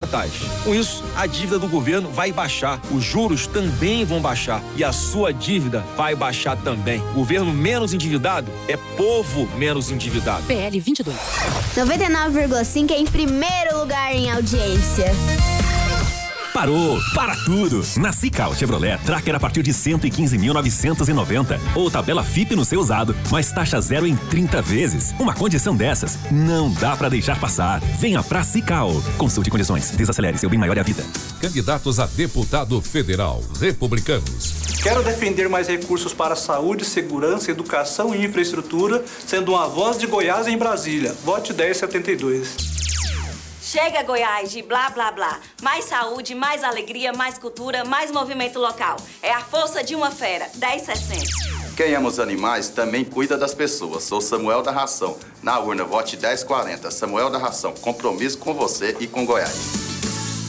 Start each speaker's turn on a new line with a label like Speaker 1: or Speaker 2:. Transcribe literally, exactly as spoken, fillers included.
Speaker 1: estatais. Com isso, a dívida do governo vai baixar, os juros também vão baixar e a sua dívida vai baixar também. Governo menos endividado é povo menos endividado.
Speaker 2: P L vinte e dois.
Speaker 3: noventa e nove vírgula cinco é em primeiro lugar em audiência.
Speaker 4: Parou! Para tudo! Na Cical Chevrolet, Tracker a partir de cento e quinze mil novecentos e noventa. Ou tabela F I P no seu usado, mais taxa zero em trinta vezes. Uma condição dessas não dá pra deixar passar. Venha pra Cical. Consulte condições. Desacelere, seu bem maior é a vida.
Speaker 5: Candidatos a deputado federal, republicanos.
Speaker 6: Quero defender mais recursos para saúde, segurança, educação e infraestrutura, sendo uma voz de Goiás em Brasília. Vote dez setenta e dois.
Speaker 7: Chega, Goiás, de blá, blá, blá. Mais saúde, mais alegria, mais cultura, mais movimento local. É a força de uma fera. dez sessenta.
Speaker 8: Quem ama os animais também cuida das pessoas. Sou Samuel da Ração. Na urna, vote dez quarenta. Samuel da Ração. Compromisso com você e com Goiás.